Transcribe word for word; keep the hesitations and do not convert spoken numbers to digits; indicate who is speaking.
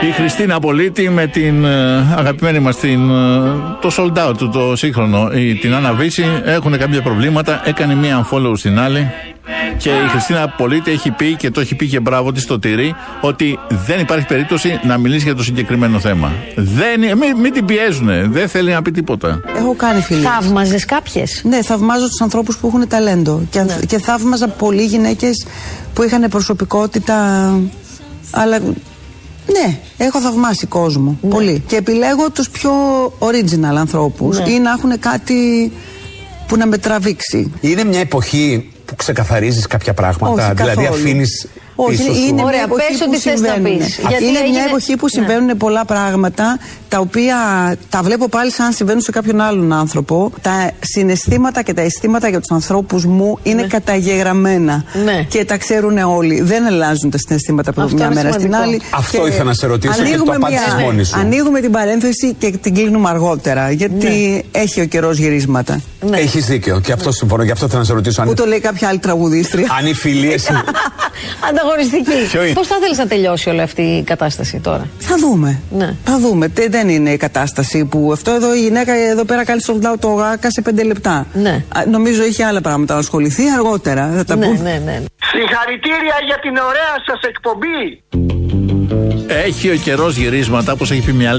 Speaker 1: Η Χριστίνα Πολίτη με την αγαπημένη μας την, το sold out του, το σύγχρονο, η, την Άννα Βύση, έχουν κάποια προβλήματα. Έκανε μία unfollow στην άλλη. Και η Χριστίνα Πολίτη έχει πει, και το έχει πει και μπράβο της στο τυρί, ότι δεν υπάρχει περίπτωση να μιλήσει για το συγκεκριμένο θέμα. Δεν, μην, μην την πιέζουνε, δεν θέλει να πει τίποτα.
Speaker 2: Έχω κάνει φιλίες.
Speaker 3: Θαύμαζες κάποιες?
Speaker 2: Ναι, θαυμάζω τους ανθρώπους που έχουν ταλέντο. Και, ναι. και θαύμαζα πολλοί γυναίκες που είχαν προσωπικότητα. Αλλά ναι, έχω θαυμάσει κόσμο. Ναι. Πολύ. Και επιλέγω τους πιο original ανθρώπους, ναι. ή να έχουν κάτι που να με τραβήξει.
Speaker 4: Είναι μια εποχή που ξεκαθαρίζεις κάποια πράγματα,
Speaker 2: όχι,
Speaker 4: δηλαδή
Speaker 2: καθόλου.
Speaker 4: αφήνεις.
Speaker 2: Όχι, είναι μια
Speaker 3: Ωραία,
Speaker 2: εποχή
Speaker 3: πες
Speaker 2: που
Speaker 3: ότι θες να πεις.
Speaker 2: Γιατί είναι
Speaker 3: έγινε...
Speaker 2: μια εποχή που συμβαίνουν ναι. πολλά πράγματα, τα οποία τα βλέπω πάλι σαν να συμβαίνουν σε κάποιον άλλον άνθρωπο. Τα συναισθήματα και τα αισθήματα για τους ανθρώπους μου είναι ναι. καταγεγραμμένα. Ναι. Και τα ξέρουν όλοι. Δεν αλλάζουν τα συναισθήματα από μια μέρα σημαντικό. Στην άλλη.
Speaker 4: Αυτό
Speaker 2: και
Speaker 4: ήθελα να σε ρωτήσω και το απάντησες μόνη σου.
Speaker 2: Ανοίγουμε την παρένθεση και την κλείνουμε αργότερα. Γιατί ναι. έχει ο καιρός γυρίσματα.
Speaker 4: Ναι. Έχεις δίκιο. Και αυτό συμφωνώ. Γι' αυτό θέλω να σε ρωτήσω.
Speaker 2: Πού αν... το λέει κάποια άλλη τραγουδίστρια.
Speaker 4: Αν οι φιλίες.
Speaker 3: Ανταγωνιστική. Πώς θα θέλεις να τελειώσει όλη αυτή η κατάσταση τώρα?
Speaker 2: Θα δούμε. Ναι. Θα δούμε. Τε, δεν είναι η κατάσταση που αυτό εδώ η γυναίκα εδώ πέρα κάνει sold out το γάκα σε πέντε λεπτά. Ναι. Α, νομίζω είχε άλλα πράγματα να ασχοληθεί αργότερα. Θα τα
Speaker 3: ναι,
Speaker 2: πούμε.
Speaker 3: Ναι, ναι.
Speaker 5: Συγχαρητήρια για την ωραία σας εκπομπή.
Speaker 1: Έχει ο καιρός γυρίσματα, όπως έχει πει μια